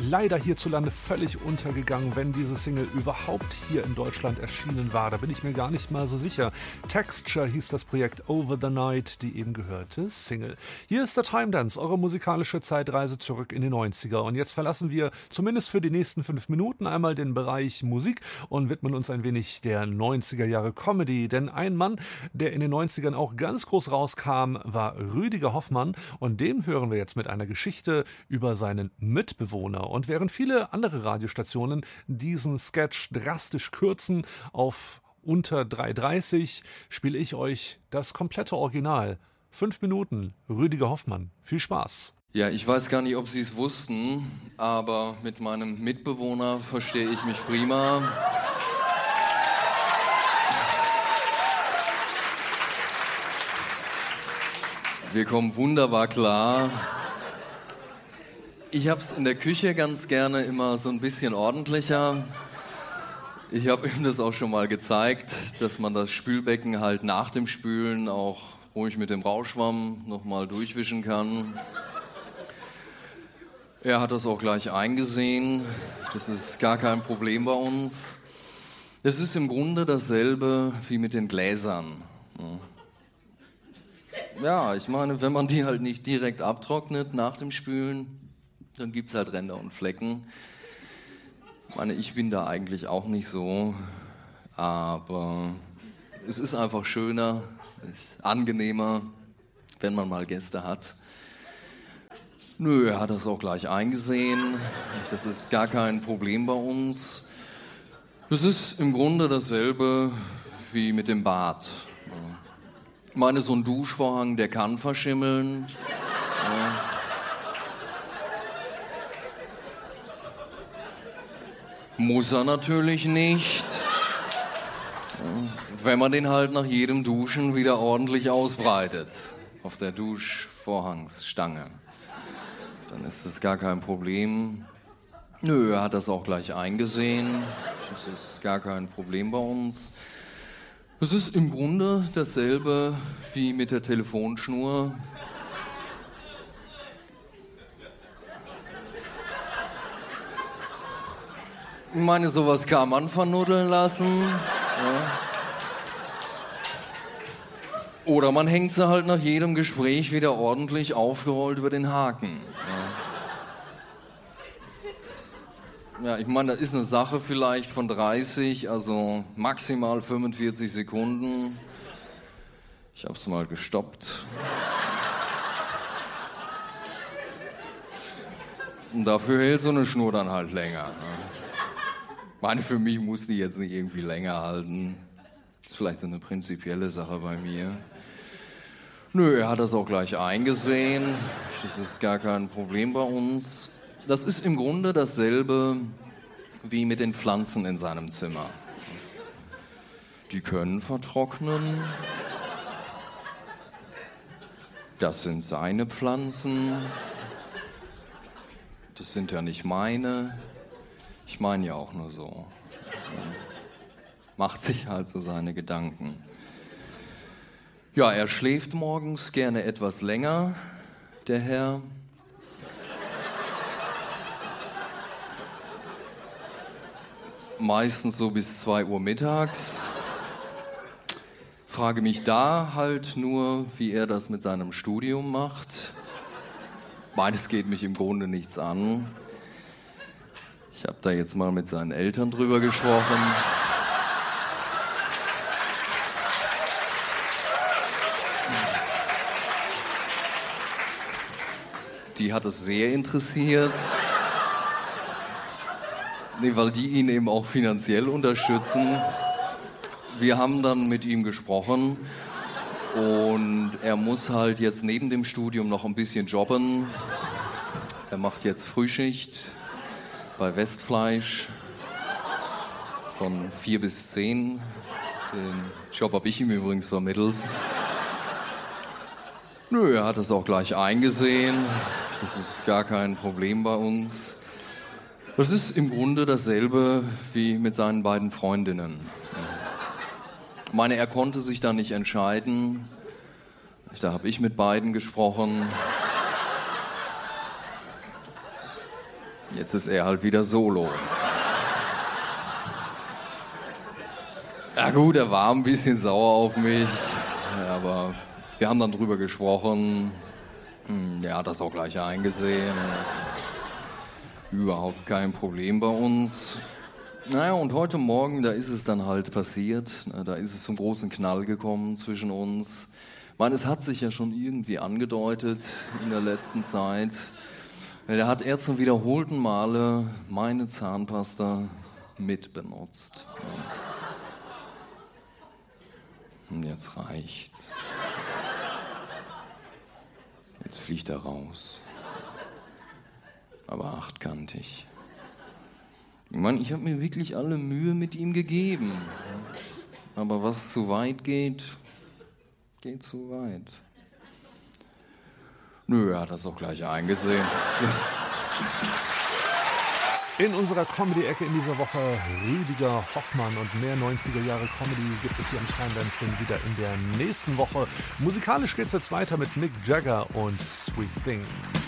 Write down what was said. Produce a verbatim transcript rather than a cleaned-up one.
leider hierzulande völlig untergegangen, wenn diese Single überhaupt hier in Deutschland erschienen war. Da bin ich mir gar nicht mal so sicher. Texture hieß das Projekt Over the Night, die eben gehörte Single. Hier ist der Time Dance, eure musikalische Zeitreise zurück in die neunziger. Und jetzt verlassen wir zumindest für die nächsten fünf Minuten einmal den Bereich Musik und widmen uns ein wenig der neunziger Jahre Comedy. Denn ein Mann, der in den neunzigern auch ganz groß rauskam, war Rüdiger Hoffmann. Und den hören wir jetzt mit einer Geschichte über seinen Mitbewohner. Und während viele andere Radiostationen diesen Sketch drastisch kürzen auf unter drei dreißig, spiele ich euch das komplette Original. Fünf Minuten, Rüdiger Hoffmann. Viel Spaß. Ja, ich weiß gar nicht, ob Sie es wussten, aber mit meinem Mitbewohner verstehe ich mich prima. Wir kommen wunderbar klar. Ich habe es in der Küche ganz gerne immer so ein bisschen ordentlicher. Ich habe ihm das auch schon mal gezeigt, dass man das Spülbecken halt nach dem Spülen auch ruhig mit dem Rauschwamm nochmal durchwischen kann. Er hat das auch gleich eingesehen. Das ist gar kein Problem bei uns. Das ist im Grunde dasselbe wie mit den Gläsern. Ja, ich meine, wenn man die halt nicht direkt abtrocknet nach dem Spülen, dann gibt es halt Ränder und Flecken. Ich meine, ich bin da eigentlich auch nicht so, aber es ist einfach schöner, ist angenehmer, wenn man mal Gäste hat. Nö, er hat das auch gleich eingesehen. Das ist gar kein Problem bei uns. Das ist im Grunde dasselbe wie mit dem Bad. Ich meine, so ein Duschvorhang, der kann verschimmeln. Ja. Muss er natürlich nicht. Ja. Wenn man den halt nach jedem Duschen wieder ordentlich ausbreitet. Auf der Duschvorhangsstange. Dann ist das gar kein Problem. Nö, er hat das auch gleich eingesehen. Das ist gar kein Problem bei uns. Es ist im Grunde dasselbe wie mit der Telefonschnur. Ich meine, sowas kann man vernuddeln lassen. Ja. Oder man hängt sie halt nach jedem Gespräch wieder ordentlich aufgerollt über den Haken. Ja, ja, ich meine, das ist eine Sache vielleicht von dreißig, also maximal fünfundvierzig Sekunden. Ich hab's mal gestoppt. Und dafür hält so eine Schnur dann halt länger. Ne? Ich meine, für mich muss die jetzt nicht irgendwie länger halten. Das ist vielleicht so eine prinzipielle Sache bei mir. Nö, er hat das auch gleich eingesehen. Das ist gar kein Problem bei uns. Das ist im Grunde dasselbe wie mit den Pflanzen in seinem Zimmer. Die können vertrocknen. Das sind seine Pflanzen. Das sind ja nicht meine. Ich meine ja auch nur so. Macht sich halt so seine Gedanken. Ja, er schläft morgens gerne etwas länger, der Herr. Meistens so bis zwei Uhr mittags. Frage mich da halt nur, wie er das mit seinem Studium macht. Meines geht mich im Grunde nichts an. Ich habe da jetzt mal mit seinen Eltern drüber gesprochen. Die hat es sehr interessiert. Nee, weil die ihn eben auch finanziell unterstützen. Wir haben dann mit ihm gesprochen und er muss halt jetzt neben dem Studium noch ein bisschen jobben. Er macht jetzt Frühschicht bei Westfleisch von vier bis zehn. Den Job habe ich ihm übrigens vermittelt. Nö, er hat es auch gleich eingesehen. Das ist gar kein Problem bei uns. Das ist im Grunde dasselbe wie mit seinen beiden Freundinnen. Ich meine, er konnte sich da nicht entscheiden. Da habe ich mit beiden gesprochen. Jetzt ist er halt wieder solo. Ja gut, er war ein bisschen sauer auf mich, aber wir haben dann drüber gesprochen. Er hat das auch gleich eingesehen. Das ist überhaupt kein Problem bei uns. Naja, und heute Morgen, da ist es dann halt passiert. Da ist es zum großen Knall gekommen zwischen uns. Ich meine, es hat sich ja schon irgendwie angedeutet in der letzten Zeit. Da hat er zum wiederholten Male meine Zahnpasta mitbenutzt. Und jetzt reicht's. Jetzt fliegt er raus. Aber achtkantig. Ich meine, ich habe mir wirklich alle Mühe mit ihm gegeben. Aber was zu weit geht, geht zu weit. Nö, er hat das auch gleich eingesehen. In unserer Comedy-Ecke in dieser Woche Rüdiger Hoffmann und mehr neunziger Jahre Comedy gibt es hier am Scheinwerfernsehen wieder in der nächsten Woche. Musikalisch geht es jetzt weiter mit Mick Jagger und Sweet Thing.